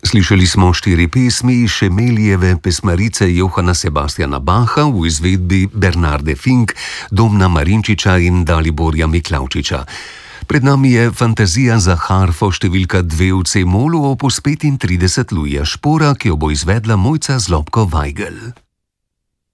Slišali smo 4 pesmi iz Šemelijeve pesmarice Johana Sebastiana Bacha v izvedbi Bernarde Fink, Domna Marinčiča in Daliborja Miklavčiča. Pred nami je fantazija za harfo številka 2 v C-molu opus 35 Luija Špora, ki jo bo izvedla Mojca Zlobko Vajgl.